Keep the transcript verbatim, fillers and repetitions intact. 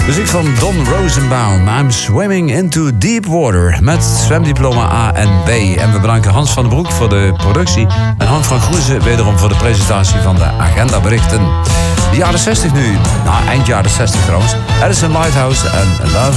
Muziek van Don Rosenbaum. I'm swimming into deep water. Met zwemdiploma A en B. En we bedanken Hans van den Broek voor de productie. En Han van Groezen wederom voor de presentatie van de agendaberichten. De jaren zestig nu. Nou, eind jaren zestig trouwens. Addison Lighthouse en Love